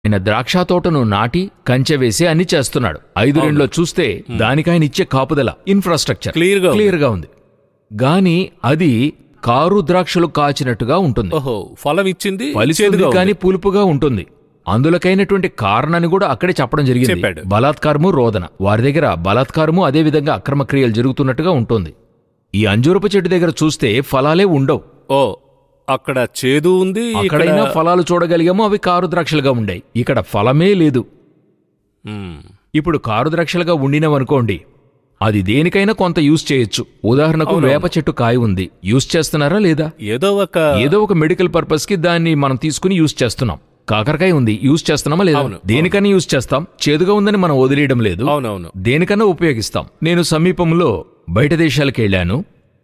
ఆయన ద్రాక్ష తోటను నాటి కంచె వేసి అన్ని చేస్తున్నాడు. 5:2 చూస్తే దానికాయన ఇచ్చే కాపుదల ఇన్ఫ్రాస్ట్రక్చర్ క్లియర్గా ఉంది. గాని అది కారు ద్రాక్షలు కాచినట్టుగా ఉంటుంది. ఫలం ఇచ్చింది, ఫలిస్తుంది కానీ పులుపుగా ఉంటుంది. అందులకైనటువంటి కారణాన్ని కూడా అక్కడే చెప్పడం జరిగింది. బలాత్కారము, రోదన. వారి దగ్గర బలాత్కారము, అదేవిధంగా అక్రమ క్రియలు జరుగుతున్నట్టుగా ఉంటుంది. ఈ అంజూరపు చెట్టు దగ్గర చూస్తే ఫలాలే ఉండవు. అక్కడ చేదు ఉంది, అక్కడైనా ఫలాలు చూడగలిగాము, అవి కారు ద్రాక్షలుగా ఉండాయి. ఇక్కడ ఫలమే లేదు. ఇప్పుడు కారు ద్రాక్షలుగా ఉండినవనుకోండి, అది దేనికైనా కొంత యూజ్ చేయొచ్చు. ఉదాహరణకు వేప చెట్టు కాయ ఉంది, యూజ్ చేస్తున్నారా లేదా? ఏదో ఒక మెడికల్ పర్పస్ కి దాన్ని మనం తీసుకుని యూజ్ చేస్తున్నాం. కాకరకాయ ఉంది, యూజ్ చేస్తున్నామా లేదా? దేనికన్నా యూజ్ చేస్తాం. చేదుగా ఉందని మనం వదిలేయడం లేదు, దేనికన్నా ఉపయోగిస్తాం. నేను సమీపంలో బయట దేశాలకు వెళ్ళాను.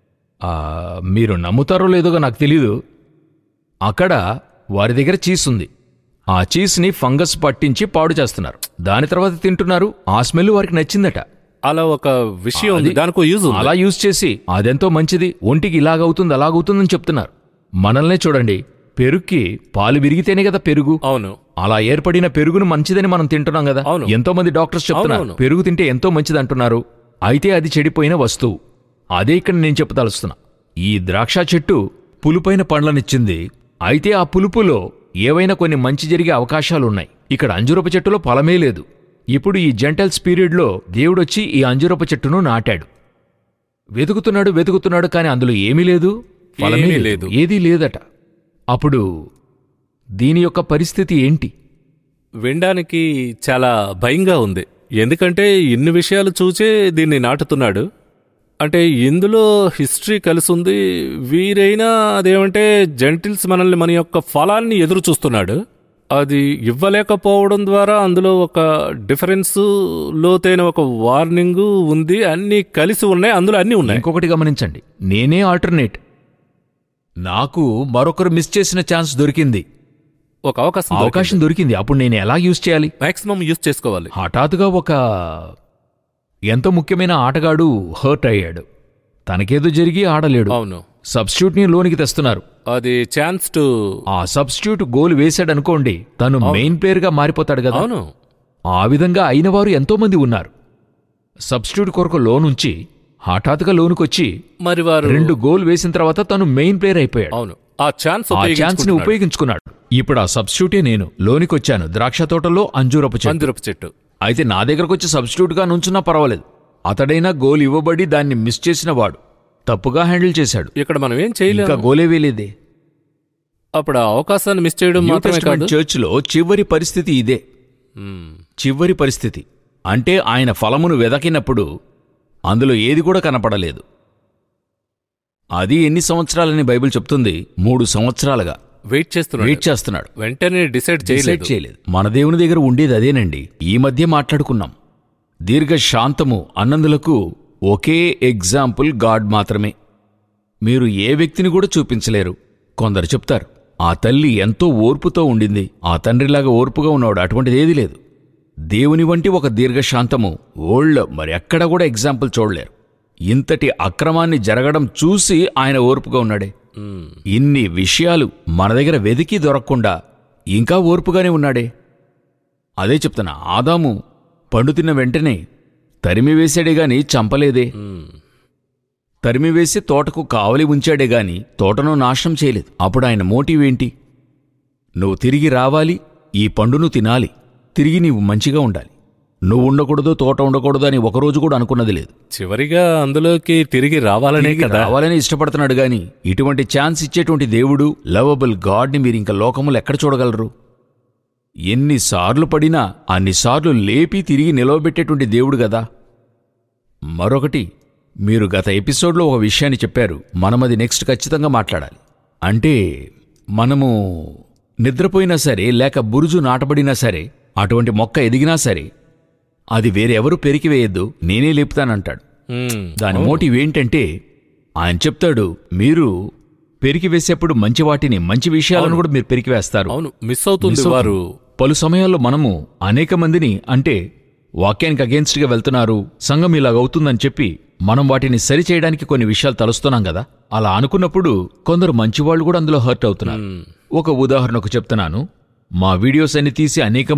మీరు నమ్ముతారో లేదో నాకు తెలీదు. అక్కడ వారి దగ్గర చీజ్ ఉంది. ఆ చీజ్ని ఫంగస్ పట్టించి పాడు చేస్తున్నారు. దాని తర్వాత తింటున్నారు. ఆ స్మెల్ వారికి నచ్చిందట. అలా ఒక విషయం ఉంది, దానికో యూజ్. అలా యూజ్ చేసి అదెంతో మంచిది, ఒంటికి ఇలాగవుతుంది అలాగవుతుందని చెప్తున్నారు. మనల్నే చూడండి, పెరుగుకి పాలు విరిగితేనే కదా పెరుగు. అవును. అలా ఏర్పడిన పెరుగును మంచిదని మనం తింటున్నాం కదా. ఎంతో మంది డాక్టర్స్ చెప్తున్నారు పెరుగు తింటే ఎంతో మంచిది అంటున్నారు. అయితే అది చెడిపోయిన వస్తువు. అదే ఇక్కడ నేను చెప్పదలుస్తున్నా. ఈ ద్రాక్ష చెట్టు పులుపైన పండ్లనిచ్చింది. అయితే ఆ పులుపులో ఏవైనా కొన్ని మంచి జరిగే అవకాశాలున్నాయి. ఇక్కడ అంజూరపు చెట్టులో ఫలమే లేదు. ఇప్పుడు ఈ జెంటల్స్ పీరియడ్లో దేవుడొచ్చి ఈ అంజూరపు చెట్టును నాటాడు. వెతుకుతున్నాడు కాని అందులో ఏమీ లేదు, ఫలమే లేదు, ఏదీ లేదట. అప్పుడు దీని యొక్క పరిస్థితి ఏంటి? వినడానికి చాలా భయంగా ఉంది. ఎందుకంటే ఇన్ని విషయాలు చూచే దీన్ని నాటుతున్నాడు. అంటే ఇందులో హిస్టరీ కలిసింది. వీరైనా అదేమంటే జెంటిల్స్ మనల్ని మన యొక్క ఫలాన్ని ఎదురు చూస్తున్నాడు. అది ఇవ్వలేకపోవడం ద్వారా అందులో ఒక డిఫరెన్స్, లోతైన ఒక వార్నింగ్ ఉంది. అన్నీ కలిసి ఉన్నాయి, అందులో అన్నీ ఉన్నాయి. ఇంకొకటి గమనించండి, నేనే ఆల్టర్నేట్. నాకు మరొకరు మిస్ చేసిన ఛాన్స్ దొరికింది, ఒక అవకాశం దొరికింది. అప్పుడు నేను ఎలా యూజ్ చేయాలి? మాక్సిమం యూజ్ చేసుకోవాలి. హఠాత్తుగా ఒక ఎంతో ముఖ్యమైన ఆటగాడు హర్ట్ అయ్యాడు. తనకేదో జరిగి ఆడలేడు. అవును. సబ్స్టిట్యూట్ ని లోనికి తెస్తున్నారు. అది ఛాన్స్ టు ఆ సబ్స్టిట్యూట్ గోల్ వేశాడనుకోండి, తను మెయిన్ ప్లేయర్ గా మారిపోతాడు కదా. అవును. ఆ విధంగా అయిన వారు ఎంతో మంది ఉన్నారు. సబ్స్టిట్యూట్ కొరకు లోనుంచి హఠాత్తుగా లోనుకొచ్చి మరి వారు 2 గోల్ వేసిన తర్వాత తను మెయిన్ ప్లేయర్ అయిపోయాడు. అవును. ఆ ఛాన్స్ ని ఉపయోగించుకున్నాడు. ఇప్పుడు ఆ సబ్స్టిట్యూటే నేను లోనికొచ్చాను. ద్రాక్ష తోటలో అంజూరపు చెట్టు. అయితే నా దగ్గరకొచ్చి సబ్స్టిట్యూట్ గా నుంచున్నా పర్వాలేదు. అతడైనా గోల్ ఇవ్వబడి దాన్ని మిస్ చేసిన వాడు తప్పుగా హ్యాండిల్ చేశాడు. ఇక్కడ మనం ఏం చేయలేం. ఇంకా గోలే వేలేదే. అప్పుడు ఆ అవకాశాన్ని మిస్ చేయడం మాత్రమే కాదు. చర్చ్లో చివరి పరిస్థితి ఇదే. చివరి పరిస్థితి అంటే ఆయన ఫలమును వెదకినప్పుడు అందులో ఏది కూడా కనపడలేదు. అది ఎన్ని సంవత్సరాలని బైబిల్ చెప్తుంది? 3 సంవత్సరాలుగా వెయిట్ చేస్తున్నాడు. వెంటనే డిసైడ్ చేయలేదు. మన దేవుని దగ్గర ఉండేది అదేనండి. ఈ మధ్య మాట్లాడుకున్నాం. దీర్ఘశాంతము అన్నందులకు ఒకే ఎగ్జాంపుల్ గాడ్ మాత్రమే. మీరు ఏ వ్యక్తిని కూడా చూపించలేరు. కొందరు చెప్తారు ఆ తల్లి ఎంతో ఓర్పుతో ఉండింది, ఆ తండ్రిలాగా ఓర్పుగా ఉన్నాడు. అటువంటిది ఏదీ లేదు. దేవుని వంటి ఒక దీర్ఘశాంతము ఓళ్ళ మరి ఎక్కడ కూడా ఎగ్జాంపుల్ చూడలేరు. ఇంతటి అక్రమాన్ని జరగడం చూసి ఆయన ఓర్పుగా ఉన్నాడే. ఇన్ని విషయాలు మన దగ్గర వెదికి దొరకకుండా ఇంకా ఓర్పుగానే ఉన్నాడే. అదే చెప్తున్నా, ఆదాము పండు తిన్న వెంటనే తరిమివేశాడే గాని చంపలేదే. తరిమివేసి తోటకు కావలి ఉంచాడే గాని తోటను నాశనం చేయలేదు. అప్పుడు ఆయన మోటివ్ ఏంటి? నువ్వు తిరిగి రావాలి, ఈ పండును తినాలి, తిరిగి నీవు మంచిగా ఉండాలి. నువ్వు ఉండకూడదు, తోట ఉండకూడదు అని ఒకరోజు కూడా అనుకున్నది లేదు. చివరిగా అందులోకి తిరిగి రావాలని ఇష్టపడుతున్నాడు గాని ఇటువంటి ఛాన్స్ ఇచ్చేటువంటి దేవుడు, లవబుల్ గాడ్ని మీరు ఇంకా లోకములు ఎక్కడ చూడగలరు? ఎన్నిసార్లు పడినా అన్నిసార్లు లేపి తిరిగి నిలవబెట్టేటువంటి దేవుడు గదా. మరొకటి, మీరు గత ఎపిసోడ్లో ఒక విషయాన్ని చెప్పారు, మనమది నెక్స్ట్ ఖచ్చితంగా మాట్లాడాలి. అంటే మనము నిద్రపోయినా సరే, లేక బురుజు నాటబడినా సరే, అటువంటి మొక్క ఎదిగినా సరే అది వేరెవరూ పెరికివేయద్దు, నేనే లేపుతానంటాడు. దాని మోటివ్ ఏంటంటే ఆయన చెప్తాడు, మీరు పెరికివేసేప్పుడు మంచి వాటిని, మంచి విషయాలను కూడా మీరు పెరికివేస్తారు. మిస్ అవుతుంది వారు. పలు సమయాల్లో మనము అనేక మందిని, అంటే వాక్యానికి అగేన్స్ట్గా వెళ్తున్నారు, సంఘం ఇలాగవుతుందని చెప్పి మనం వాటిని సరిచేయడానికి కొన్ని విషయాలు తలుస్తున్నాం కదా. అలా అనుకున్నప్పుడు కొందరు మంచివాళ్లు కూడా అందులో హర్ట్ అవుతున్నారు. ఒక ఉదాహరణకు చెప్తున్నాను. మా వీడియోస్ అన్ని తీసి అనేక